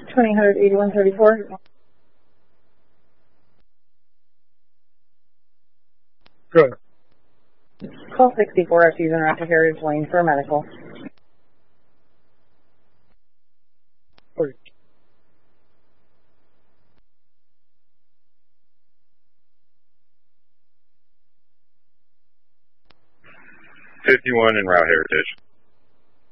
208134. Good. Call 64 after using Route to Heritage Lane for medical. Okay. #51 in Route Heritage.